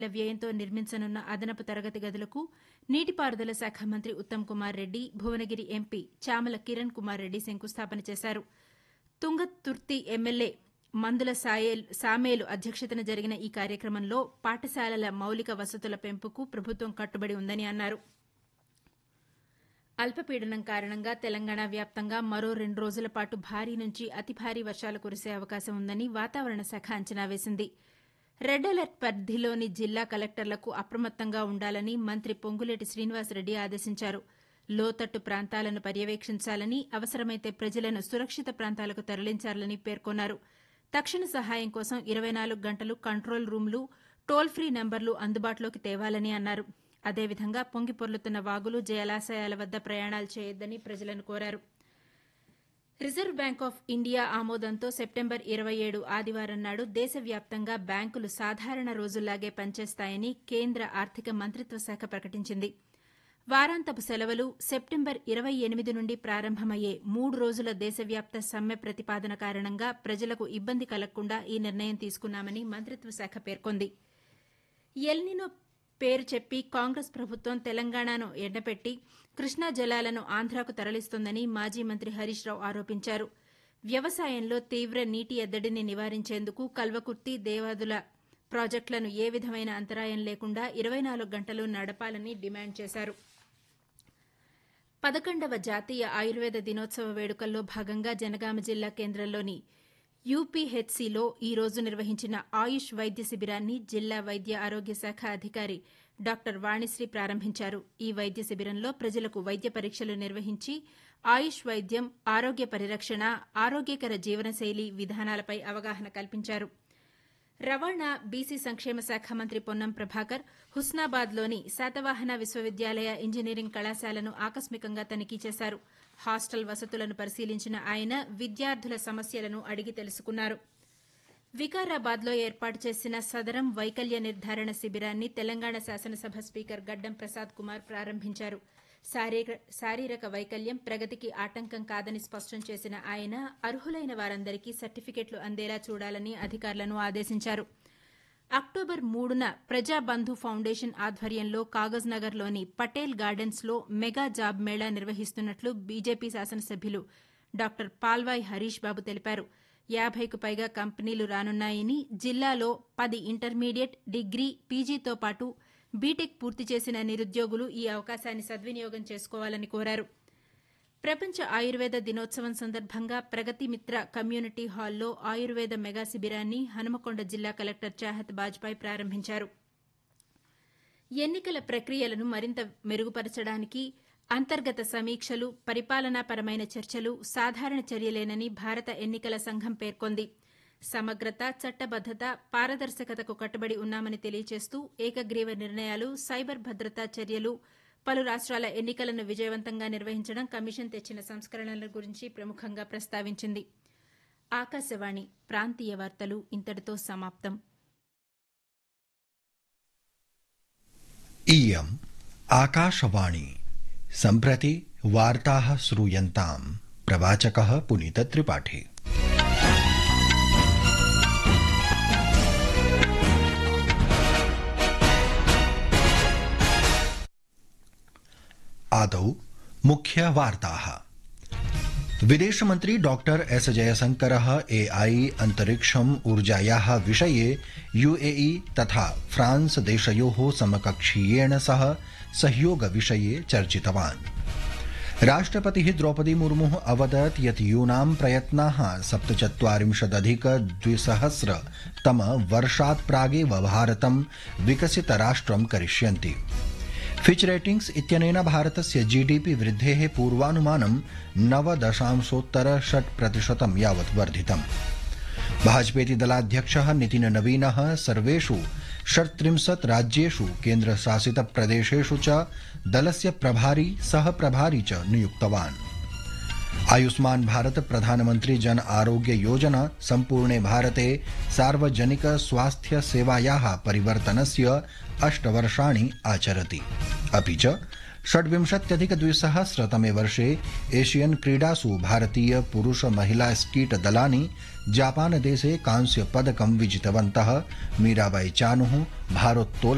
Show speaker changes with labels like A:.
A: వ్యయంతో నిర్మించనున్న అదనపు తరగతి గదులకు నీటిపారుదల శాఖ మంత్రి ఉత్తమ్ కుమార్ రెడ్డి, భువనగిరి ఎంపీ చామల కిరణ్ కుమార్ రెడ్డి శంకుస్థాపన చేశారు. తుంగతుర్తి ఎమ్మెల్యే మందుల సామేలు అధ్యక్షతన జరిగిన ఈ కార్యక్రమంలో పాఠశాలల మౌలిక వసతుల పెంపుకు ప్రభుత్వం కట్టుబడి ఉందని అన్నారు. అల్పపీడనం కారణంగా తెలంగాణ వ్యాప్తంగా మరో 2 రోజుల పాటు భారీ నుంచి అతి భారీ వర్షాలు కురిసే అవకాశం ఉందని వాతావరణ శాఖ అంచనా వేసింది. రెడ్ అలర్ట్ పరిధిలోని జిల్లా కలెక్టర్లకు అప్రమత్తంగా ఉండాలని మంత్రి పొంగులేటి శ్రీనివాసరెడ్డి ఆదేశించారు. లోతట్టు ప్రాంతాలను పర్యవేక్షించాలని, అవసరమైతే ప్రజలను సురక్షిత ప్రాంతాలకు తరలించాలని పేర్కొన్నారు. తక్షణ సహాయం కోసం 24 గంటలు కంట్రోల్ రూమ్లు, టోల్ ఫ్రీ నంబర్లు అందుబాటులోకి తేవాలని అన్నారు. అదేవిధంగా పొంగిపొర్లుతున్న వాగులు, జలాశయాల వద్ద ప్రయాణాలు చేయొద్దని ప్రజలను కోరారు. Reserve bank of India ఆమోదంతో September 27 ఆదివారం నాడు దేశవ్యాప్తంగా బ్యాంకులు సాధారణ రోజుల్లాగే పనిచేస్తాయని కేంద్ర ఆర్థిక మంత్రిత్వ శాఖ ప్రకటించింది. వారాంతపు సెలవులు సెప్టెంబర్ 28 నుండి ప్రారంభమయ్యే 3 రోజుల దేశవ్యాప్త సమ్మె ప్రతిపాదన కారణంగా ప్రజలకు ఇబ్బంది కలగకుండా ఈ నిర్ణయం తీసుకున్నామని మంత్రిత్వ శాఖ పేర్కొంది. ఎల్నినో పేరు చెప్పి కాంగ్రెస్ ప్రభుత్వం తెలంగాణను ఎండపెట్టి కృష్ణా జలాలను ఆంధ్రాకు తరలిస్తోందని మాజీ మంత్రి హరీష్ రావు ఆరోపించారు. వ్యవసాయంలో తీవ్ర నీటి ఎద్దడిని నివారించేందుకు కల్వకుర్తి, దేవాదుల ప్రాజెక్టులను ఏ విధమైన అంతరాయం లేకుండా 24 గంటలు నడపాలని డిమాండ్ చేశారు. 11వ జాతీయ ఆయుర్వేద దినోత్సవ వేడుకల్లో భాగంగా జనగామ జిల్లా కేంద్రంలోని యూపీహెచ్సీలో ఈ రోజు నిర్వహించిన ఆయుష్ వైద్య శిబిరాన్ని జిల్లా వైద్య ఆరోగ్య శాఖ అధికారి డాక్టర్ వాణిశ్రీ ప్రారంభించారు. ఈ వైద్య శిబిరంలో ప్రజలకు వైద్య పరీక్షలు నిర్వహించి ఆయుష్ వైద్యం, ఆరోగ్య పరిరక్షణ, ఆరోగ్యకర జీవనశైలి విధానాలపై అవగాహన కల్పించారు. రవాణా, బీసీ సంక్షేమ శాఖ మంత్రి పొన్నం ప్రభాకర్ హుస్నాబాద్లోని శాతవాహన విశ్వవిద్యాలయ ఇంజనీరింగ్ కళాశాలను ఆకస్మికంగా తనిఖీ చేశారు. హాస్టల్ వసతులను పరిశీలించిన ఆయన విద్యార్థుల సమస్యలను అడిగి తెలుసుకున్నారు. వికారాబాద్లో ఏర్పాటు చేసిన సదరం వైకల్య నిర్ధారణ శిబిరాన్ని తెలంగాణ శాసనసభ స్పీకర్ గడ్డం ప్రసాద్ కుమార్ ప్రారంభించారు. శారీరక వైకల్యం ప్రగతికి ఆటంకం కాదని స్పష్టం చేసిన ఆయన అర్హులైన వారందరికీ సర్టిఫికెట్లు అందేలా చూడాలని అధికారులను ఆదేశించారు. అక్టోబర్ 3న ప్రజాబంధు ఫౌండేషన్ ఆధ్వర్యంలో కాగజ్ నగర్లోని పటేల్ గార్డెన్స్లో మెగా జాబ్ మేళా నిర్వహిస్తున్నట్లు బీజేపీ శాసనసభ్యులు డాక్టర్ పాల్వాయ్ హరీష్ బాబు తెలిపారు. 50కు పైగా కంపెనీలు రానున్నాయని, జిల్లాలో 10 ఇంటర్మీడియట్, డిగ్రీ, పీజీతో పాటు బీటెక్ పూర్తి చేసిన నిరుద్యోగులు ఈ అవకాశాన్ని సద్వినియోగం చేసుకోవాలని కోరారు. ప్రపంచ ఆయుర్వేద దినోత్సవం సందర్భంగా ప్రగతి మిత్ర కమ్యూనిటీ హాల్లో ఆయుర్వేద మెగా శిబిరాన్ని హనుమకొండ జిల్లా కలెక్టర్ చాహత్ బాజ్పాయ్ ప్రారంభించారు. ఎన్నికల ప్రక్రియలను మరింత మెరుగుపరచడానికి అంతర్గత సమీక్షలు, పరిపాలనాపరమైన చర్చలు సాధారణ చర్యలేనని భారత ఎన్నికల సంఘం పేర్కొంది. సమగ్రత, చట్టబద్దత, పారదర్శకతకు కట్టుబడి ఉన్నామని తెలియజేస్తూ ఏకగ్రీవ నిర్ణయాలు, సైబర్ భద్రతా చర్యలు, పలు రాష్ట్రాల ఎన్నికలను విజయవంతంగా నిర్వహించడం కమిషన్ తెచ్చిన సంస్కరణల గురించి ప్రముఖంగా ప్రస్తావించింది. ఆకాశవాణి ప్రాంతీయ వార్తలు ఇంతటితో సమాప్తం.
B: इयम् आकाशवाणी सम्प्रति वार्ताः श्रूयन्ताम्. प्रवाचकः पुनीतत्रिपाठी. आदौ मुख्यवार्ताः। विदेशमन्त्री डॉक्टर एस जयशंकरः एआई अन्तरिक्षम् ऊर्जायाः विषये यूएई तथा फ्रांस देशयोः समकक्षीयेण सह सहयोगविषये चर्चितवान्। राष्ट्रपतिः द्रौपदी मुर्मुः अवदत् यत् यूनां प्रयत्नाः 47,200 प्रागेव भारतं विकसितराष्ट्रं करिष्यन्ति। फिच रेटिंग्स इत्यनेन भारतस्य जीडीपी वृद्धेः पूर्वानुमानं 9.6% यावत् वर्धितम्। भाजपेति दलाध्यक्षः नितिन नवीनः सर्वेषु 36 राज्येषु केन्द्रशासितप्रदेशेषु च दलस्य प्रभारी सहप्रभारी च नियुक्तवान्। आयुष्मान भारत प्रधानमंत्री जन आरोग्य योजना सम्पूर्णे भारते सार्वजनिक स्वास्थ्य सेवायाः परिवर्तनस्य 8 वर्षाणि आचरति। अपि च 26,200 वर्षे एशियन क्रीडासु भारतीय पुरुष महिला स्कीट दलानि जापान देशे कांस्य पदकं विजितवन्तः। मीराबाई चानुः भारोत्तोलने